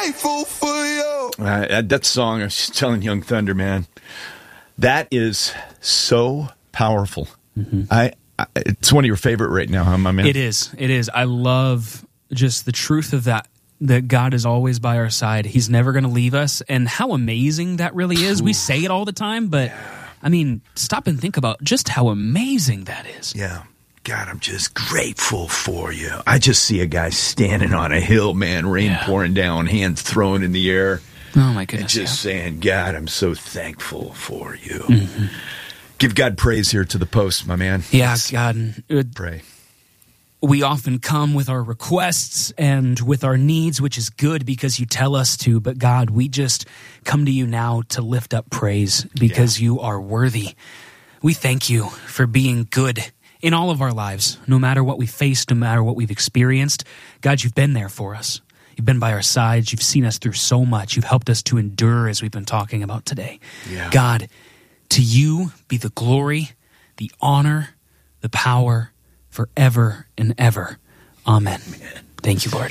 grateful for you. That song, I was telling Young Thunder, man, that is so powerful. Mm-hmm. It's one of your favorite right now, huh, my man? It is. I love just the truth of that God is always by our side. He's never going to leave us, and how amazing that really is. We say it all the time, but I mean, stop and think about just how amazing that is. Yeah. God, I'm just grateful for you. I just see a guy standing on a hill, man, rain pouring down, hands thrown in the air. Oh, my goodness. And just saying, God, I'm so thankful for you. Mm-hmm. Give God praise here to the post, my man. Yeah, God. Pray. We often come with our requests and with our needs, which is good because you tell us to. But God, we just come to you now to lift up praise because you are worthy. We thank you for being good in all of our lives, no matter what we faced, no matter what we've experienced. God, you've been there for us. You've been by our sides. You've seen us through so much. You've helped us to endure as we've been talking about today. Yeah. God, to you be the glory, the honor, the power forever and ever. Amen. Thank you, Lord.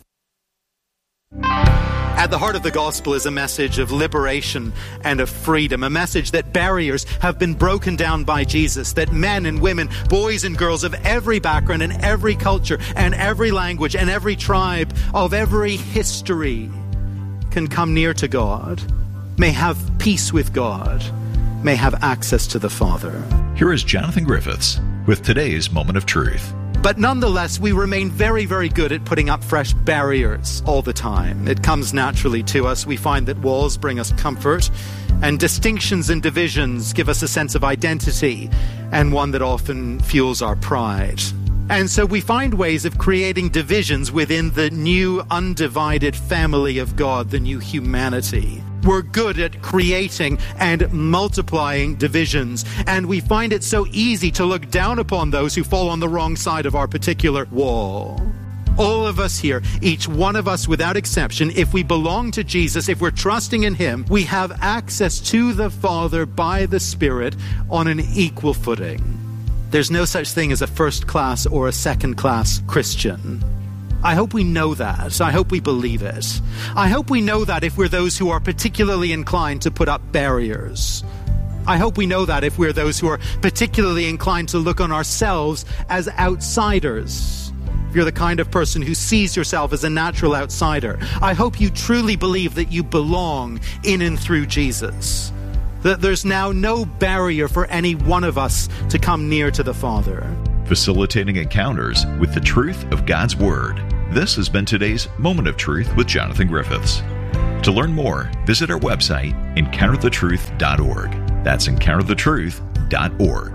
At the heart of the gospel is a message of liberation and of freedom, a message that barriers have been broken down by Jesus, that men and women, boys and girls of every background and every culture and every language and every tribe of every history can come near to God, may have peace with God, may have access to the Father. Here is Jonathan Griffiths with today's Moment of Truth. But nonetheless, we remain very, very good at putting up fresh barriers all the time. It comes naturally to us. We find that walls bring us comfort, and distinctions and divisions give us a sense of identity, and one that often fuels our pride. And so we find ways of creating divisions within the new undivided family of God, the new humanity. We're good at creating and multiplying divisions, and we find it so easy to look down upon those who fall on the wrong side of our particular wall. All of us here, each one of us without exception, if we belong to Jesus, if we're trusting in Him, we have access to the Father by the Spirit on an equal footing. There's no such thing as a first-class or a second-class Christian. I hope we know that. I hope we believe it. I hope we know that if we're those who are particularly inclined to put up barriers. I hope we know that if we're those who are particularly inclined to look on ourselves as outsiders. If you're the kind of person who sees yourself as a natural outsider, I hope you truly believe that you belong in and through Jesus. That there's now no barrier for any one of us to come near to the Father. Facilitating encounters with the truth of God's Word. This has been today's Moment of Truth with Jonathan Griffiths. To learn more, visit our website, encounterthetruth.org. That's encounterthetruth.org.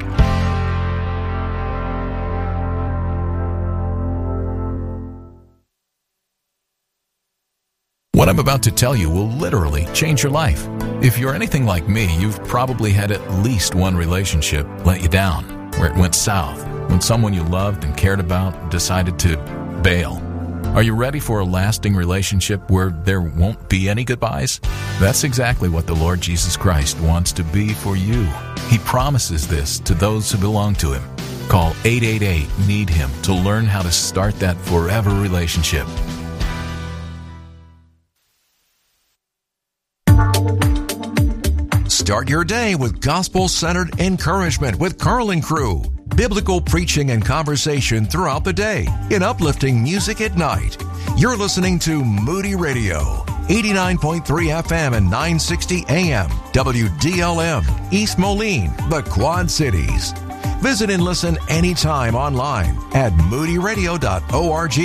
What I'm about to tell you will literally change your life. If you're anything like me, you've probably had at least one relationship let you down, where it went south, when someone you loved and cared about decided to bail. Are you ready for a lasting relationship where there won't be any goodbyes? That's exactly what the Lord Jesus Christ wants to be for you. He promises this to those who belong to Him. Call 888-NEED-HIM to learn how to start that forever relationship. Start your day with gospel-centered encouragement with Carl and Crew. Biblical preaching and conversation throughout the day in uplifting music at night. You're listening to Moody Radio, 89.3 FM and 960 AM, WDLM, East Moline, the Quad Cities. Visit and listen anytime online at moodyradio.org.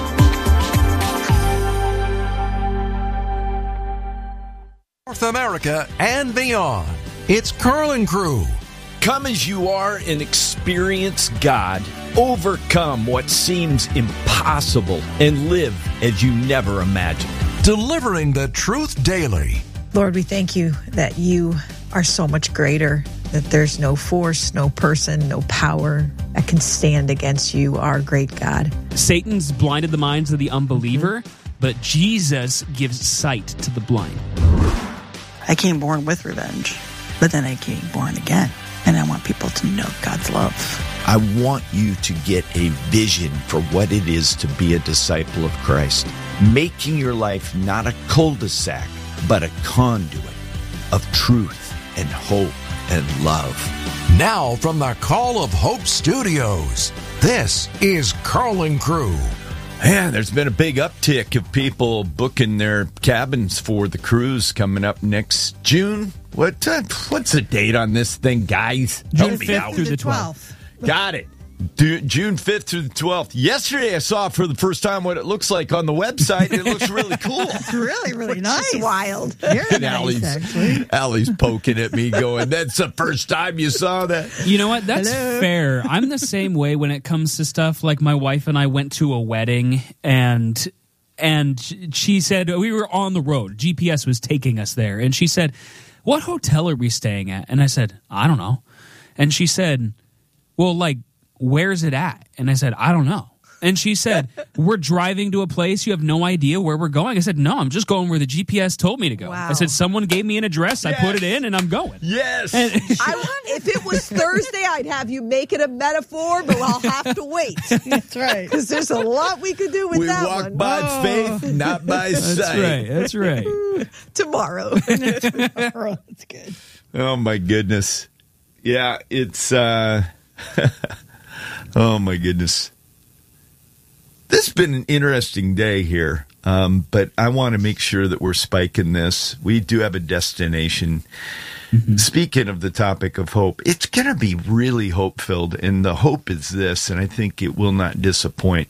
North America and beyond. It's Carl and Crew. Come as you are and experience God. Overcome what seems impossible and live as you never imagined. Delivering the truth daily. Lord, we thank you that you are so much greater, that there's no force, no person, no power that can stand against you, our great God. Satan's blinded the minds of the unbeliever, but Jesus gives sight to the blind. I came born with revenge, but then I came born again. And I want people to know God's love. I want you to get a vision for what it is to be a disciple of Christ. making your life not a cul-de-sac, but a conduit of truth and hope and love. Now from the Call of Hope Studios, this is Carl Crew. Man, there's been a big uptick of people booking their cabins for the cruise coming up next June. What's the date on this thing, guys? June 5th through the 12th. Got it. June 5th through the 12th. Yesterday I saw for the first time what it looks like on the website. It looks really cool. It's really nice. It's wild. Very nice, actually. Allie's poking at me going, that's the first time you saw that. You know what? That's fair. I'm the same way when it comes to stuff. Like my wife and I went to a wedding and she said, we were on the road. GPS was taking us there. And she said, what hotel are we staying at? And I said, I don't know. And she said, well, like, where's it at? And I said, I don't know. And she said, we're driving to a place. You have no idea where we're going. I said, no, I'm just going where the GPS told me to go. Wow. I said, someone gave me an address. Yes. I put it in and I'm going. Yes. And If it was Thursday, I'd have you make it a metaphor, but I'll have to wait. That's right. Because there's a lot we could do with We that walk one. by faith, not by sight. That's right. Tomorrow. That's good. Oh, my goodness. Yeah, it's... oh, my goodness. This has been an interesting day here, but I want to make sure that we're spiking this. We do have a destination. Mm-hmm. Speaking of the topic of hope, it's going to be really hope-filled, and the hope is this, and I think it will not disappoint.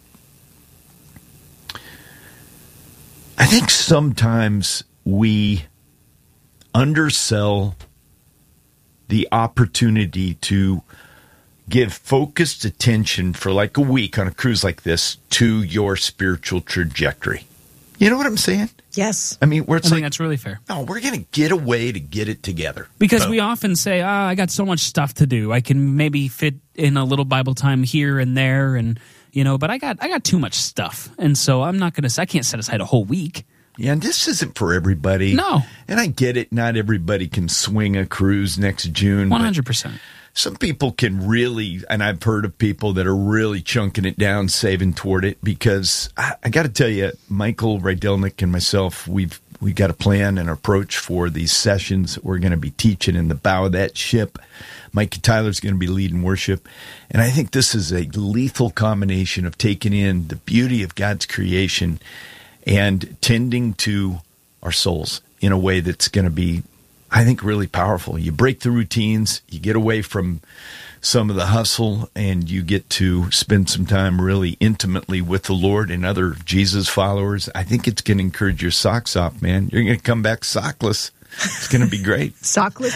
I think sometimes we undersell the opportunity to give focused attention for like a week on a cruise like this to your spiritual trajectory. You know what I'm saying? Yes. I mean, where it's I think like, that's really fair. no, we're going to get a way to get it together. Because Boom. we often say, I got so much stuff to do. I can maybe fit in a little Bible time here and there, and but I got too much stuff. And so I can't set aside a whole week. Yeah, and this isn't for everybody. No. And I get it. Not everybody can swing a cruise next June. 100%. Some people can really, and I've heard of people that are really chunking it down, saving toward it, because I got to tell you, Michael Rydelnik and myself, we got a plan and approach for these sessions that we're going to be teaching in the bow of that ship. Mikey Tyler's going to be leading worship. And I think this is a lethal combination of taking in the beauty of God's creation and tending to our souls in a way that's going to be, I think, really powerful. You break the routines, you get away from some of the hustle, and you get to spend some time really intimately with the Lord and other Jesus followers. I think it's going to encourage your socks off, man. You're going to come back sockless. It's going to be great. Sockless